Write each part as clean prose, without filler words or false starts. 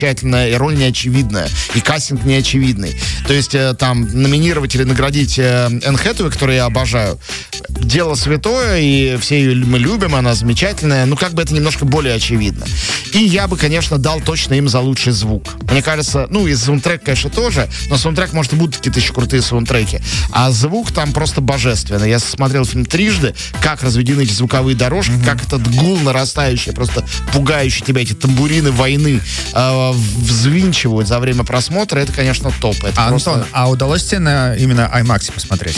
и роль неочевидная, и кастинг неочевидный. То есть там номинировать или наградить Энн Хэтэуэй, которую я обожаю, дело святое, и все ее мы любим, она замечательная, ну как бы это немножко более очевидно. И я бы, конечно, дал точно им за лучший звук. Мне кажется, ну и саундтрек, конечно, тоже, но саундтрек, может, и будут какие-то еще крутые саундтреки. А звук там просто божественный. Я смотрел фильм трижды, как разведены эти звуковые дорожки, как этот гул нарастающий, просто пугающий тебя, эти тамбурины войны взвинчивают за время просмотра, это, конечно, топ. Это Антон, просто... а удалось тебе именно IMAX посмотреть?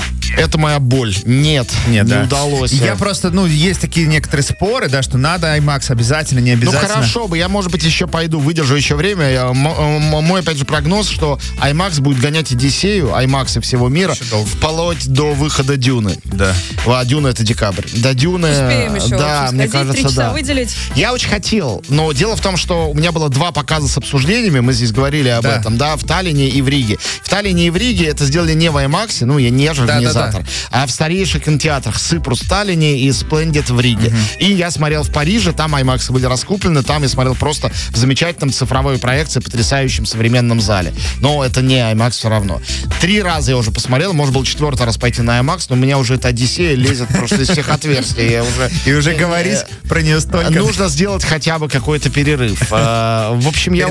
Это моя боль. Нет, не удалось. Я просто, есть такие некоторые споры, да, что надо IMAX обязательно, не обязательно. Ну, хорошо бы, я, может быть, еще пойду, выдержу еще время. Мой, опять же, прогноз, что IMAX будет гонять Одиссею, IMAX всего мира, вплоть до выхода Дюны. Да. А Дюна — это декабрь. До Дюны... Успеем еще. Да, мне кажется, 3 часа да. выделить. Я очень хотел, но дело в том, что у меня было 2 показа с обсуждениями, мы здесь говорили об этом, да, в Таллине и в Риге. В Таллине и в Риге это сделали не в IMAX, я не же организатор, а в старейших кинотеатрах Cyprus в Таллине и Splendid в Риге. И я смотрел в Париже, там IMAX были раскуплены, там я смотрел просто в замечательном цифровой проекции, потрясающем современном зале. Но это не IMAX все равно. 3 раза я уже посмотрел, может был 4-й раз пойти на IMAX, но у меня уже эта Одиссея лезет просто из всех отверстий. И уже говорить про нее столько. Нужно сделать хотя бы какой-то перерыв. В общем, я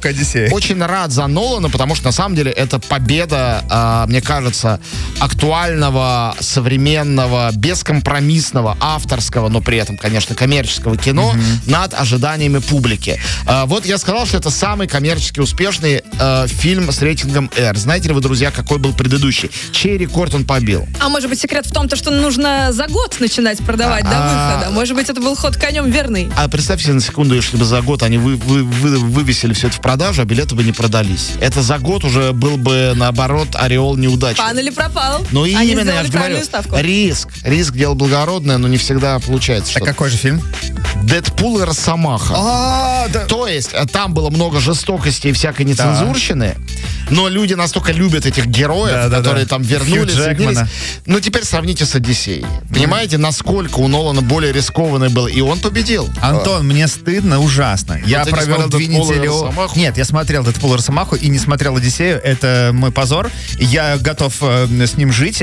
очень рад за Нолана, потому что на самом деле это победа, мне кажется, актуального, современного, бескомпромиссного, авторского, но при этом, конечно, коммерческого кино над ожиданиями публики. Вот я сказал, что это самый коммерчески успешный фильм с рейтингом R. Знаете ли вы, друзья, какой был предыдущий? Чей рекорд он побил? А может быть, секрет в том, что нужно за год начинать продавать до выхода? Может быть, это был ход конем верный? А представьте на секунду, если бы за год они вывесили все это в продажу, а билеты бы не продались. Это за год уже был бы, наоборот, ореол неудачи. Пан или пропал? Ну именно, я же говорю, ставку. Риск дело благородное, но не всегда получается. А какой же фильм? Дэдпул и Росомаха. Да. То есть там было много жестокости и всякой нецензурщины, но люди настолько любят этих героев, которые там вернулись, соединились. Ну теперь сравните с Одиссеей. Понимаете, насколько у Нолана более рискованный был, и он победил. Антон, мне стыдно ужасно. Я провел 2 недели... Нет, я смотрел Дэдпул и Росомаху и не смотрел Одиссею. Это мой позор. Я готов с ним жить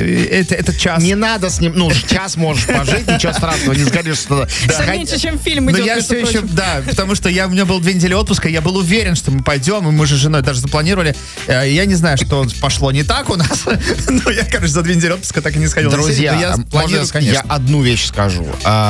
этот час. Не надо с ним, час можешь пожить, ничего страшного, не сгоришь. Меньше, чем фильм идет, но я все еще, потому что у меня было 2 недели отпуска, я был уверен, что мы пойдем, и мы же с женой даже запланировали. Я не знаю, что пошло не так у нас, но я, за 2 недели отпуска так и не сходил. Друзья, я планирую, конечно. Я одну вещь скажу.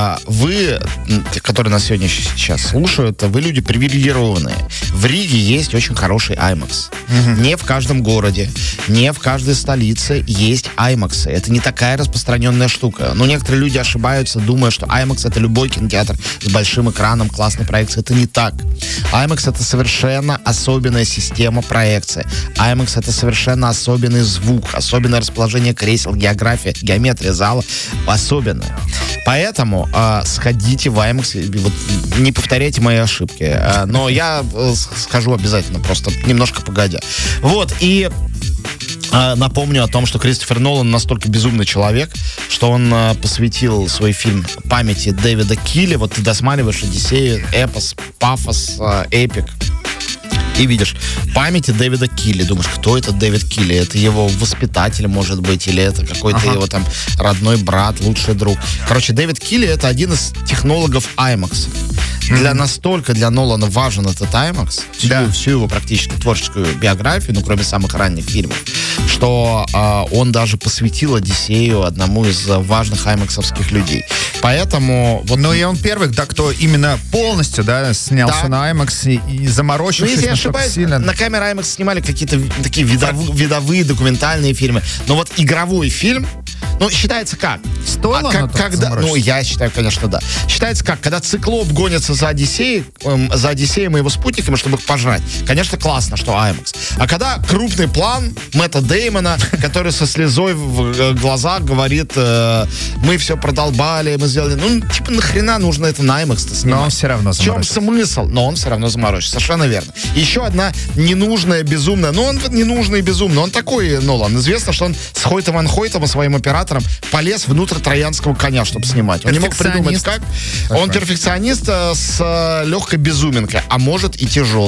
Вы, которые нас сегодня сейчас слушают, вы люди привилегированные. В Риге есть очень хороший IMAX. Не в каждом городе, не в каждой столице есть IMAX. Это не такая распространенная штука. Но некоторые люди ошибаются, думая, что IMAX — это любой кинотеатр с большим экраном, классной проекцией. Это не так. IMAX — это совершенно особенная система проекции. IMAX — это совершенно особенный звук, особенное расположение кресел, геометрия зала особенная. Поэтому сходите в IMAX, вот, не повторяйте мои ошибки. Но я скажу обязательно, просто немножко погодя. Вот, и напомню о том, что Кристофер Нолан настолько безумный человек, что он посвятил свой фильм памяти Дэвида Килли. Вот ты досматриваешь Одиссею, эпос, пафос, эпик, и видишь памяти Дэвида Килли. Думаешь, кто это Дэвид Килли? Это его воспитатель, может быть, или это какой-то его там родной брат, лучший друг. Короче, Дэвид Килли — это один из технологов IMAX. Настолько для Нолана важен этот IMAX, всю его практически творческую биографию, кроме самых ранних фильмов, что он даже посвятил Одиссею одному из важных аймаксовских людей. Поэтому... и он первый, кто именно полностью, снялся на IMAX и заморочившись. Если я ошибаюсь, на камеру IMAX снимали какие-то такие видовые документальные фильмы. Но вот игровой фильм, считается как? Стоило я считаю, конечно, да. Считается как? Когда циклоп гонится за Одиссеем и его спутниками, чтобы их пожрать. Конечно, классно, что IMAX. А когда крупный план Мэтта Деймона, который со слезой в глазах говорит, мы все продолбали, мы сделали... нахрена нужно это на IMAX-то снимать? Но он все равно заморочится. В чем смысл? Но он все равно заморочится. Совершенно верно. Еще одна ненужная, безумная... он ненужный и безумный. Он такой, Нолан. Известно, что он с Хойтом своим оператором, оператором, полез внутрь троянского коня, чтобы снимать. Он не мог придумать как. Он перфекционист с легкой безуминкой, а может и тяжелый.